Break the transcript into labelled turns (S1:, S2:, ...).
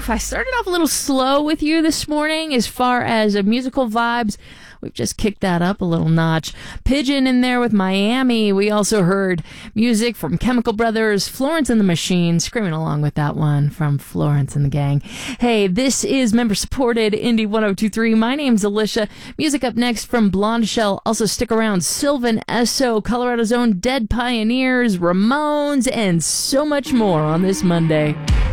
S1: I started off a little slow with you this morning as far as musical vibes. We've just kicked that up a little notch. Pigeon in there with Miami. We also heard music from Chemical Brothers, Florence and the Machine, screaming along with that one from Florence and the Gang. Hey, this is member-supported Indie 102.3. My name's Alicia. Music up next from Blonde Shell. Also stick around. Sylvan Esso, Colorado's own Dead Pioneers, Ramones, and so much more on this Monday.